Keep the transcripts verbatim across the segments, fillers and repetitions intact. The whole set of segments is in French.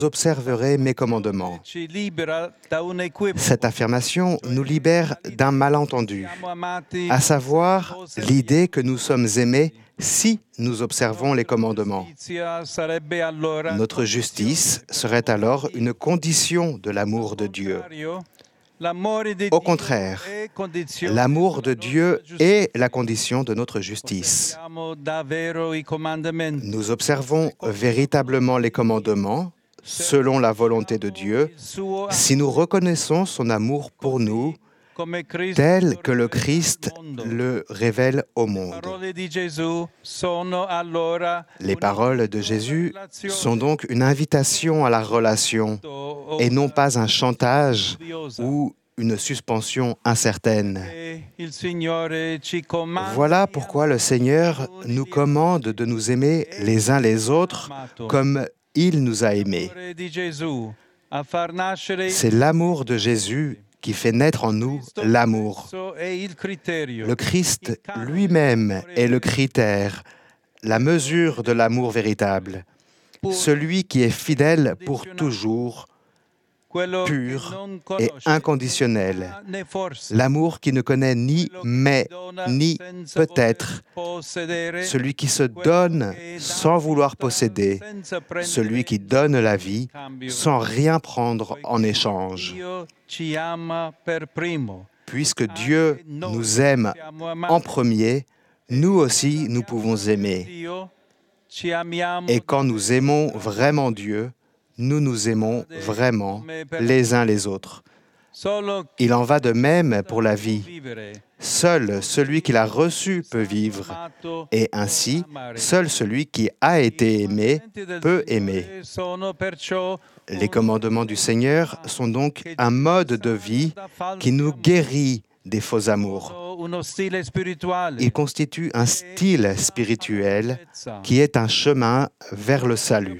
observerez mes commandements. Cette affirmation nous libère d'un malentendu, à savoir l'idée que nous sommes aimés si nous observons les commandements. Notre justice serait alors une condition de l'amour de Dieu. Au contraire, l'amour de Dieu est la condition de notre justice. Nous observons véritablement les commandements selon la volonté de Dieu si nous reconnaissons son amour pour nous tel que le Christ le révèle au monde. Les paroles de Jésus sont donc une invitation à la relation et non pas un chantage ou une suspension incertaine. Voilà pourquoi le Seigneur nous commande de nous aimer les uns les autres comme il nous a aimés. C'est l'amour de Jésus qui fait naître en nous l'amour. Le Christ lui-même est le critère, la mesure de l'amour véritable, celui qui est fidèle pour toujours, pur et inconditionnel, l'amour qui ne connaît ni mais, ni peut-être, celui qui se donne sans vouloir posséder, celui qui donne la vie sans rien prendre en échange. Puisque Dieu nous aime en premier, nous aussi nous pouvons aimer. Et quand nous aimons vraiment Dieu, nous nous aimons vraiment les uns les autres. Il en va de même pour la vie. Seul celui qui l'a reçu peut vivre, et ainsi, seul celui qui a été aimé peut aimer. Les commandements du Seigneur sont donc un mode de vie qui nous guérit des faux amours. Il constitue un style spirituel qui est un chemin vers le salut.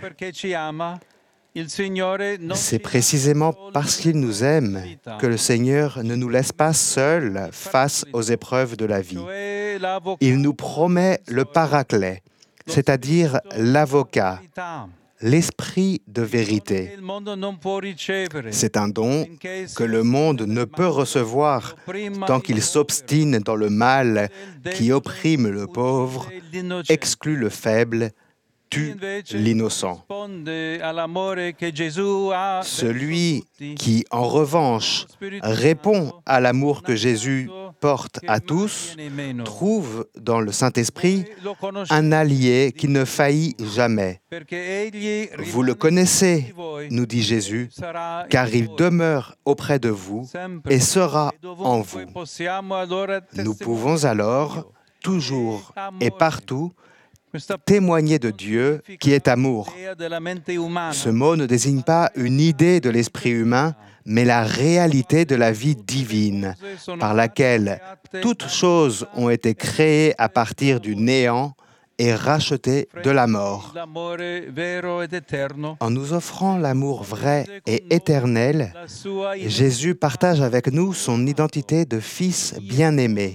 C'est précisément parce qu'il nous aime que le Seigneur ne nous laisse pas seuls face aux épreuves de la vie. Il nous promet le paraclet, c'est-à-dire l'avocat, l'esprit de vérité. C'est un don que le monde ne peut recevoir tant qu'il s'obstine dans le mal qui opprime le pauvre, exclut le faible, tue l'innocent. Celui qui, en revanche, répond à l'amour que Jésus porte à tous, trouve dans le Saint-Esprit un allié qui ne faillit jamais. Vous le connaissez, nous dit Jésus, car il demeure auprès de vous et sera en vous. Nous pouvons alors, toujours et partout, témoigner de Dieu qui est amour. Ce mot ne désigne pas une idée de l'esprit humain, mais la réalité de la vie divine, par laquelle toutes choses ont été créées à partir du néant et rachetées de la mort. En nous offrant l'amour vrai et éternel, Jésus partage avec nous son identité de fils bien-aimé.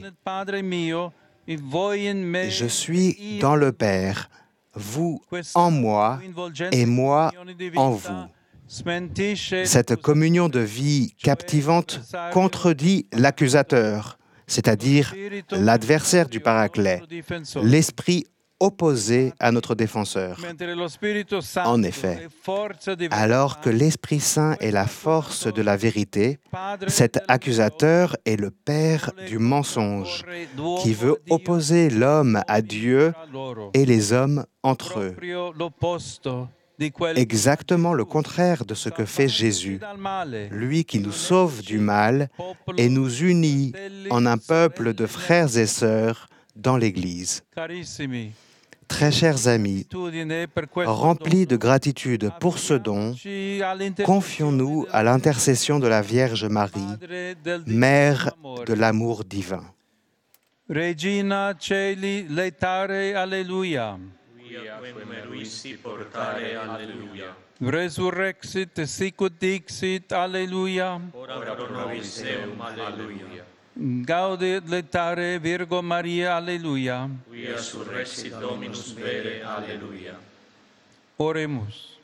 Je suis dans le Père, vous en moi et moi en vous. Cette communion de vie captivante contredit l'accusateur, c'est-à-dire l'adversaire du paraclet, l'esprit opposé à notre défenseur. En effet, alors que l'Esprit Saint est la force de la vérité, cet accusateur est le père du mensonge, qui veut opposer l'homme à Dieu et les hommes entre eux. Exactement le contraire de ce que fait Jésus, lui qui nous sauve du mal et nous unit en un peuple de frères et sœurs dans l'Église. Très chers amis, remplis de gratitude pour ce don, confions-nous à l'intercession de la Vierge Marie, Mère de l'amour divin. Regina Celi laetare, alleluia. Resurrexit sicut dixit, alleluia. Ora pro nobis eum, alleluia. Gaudet laetare Virgo Maria, alleluia. Quia surrexit Dominus vere, alleluia. Oremus.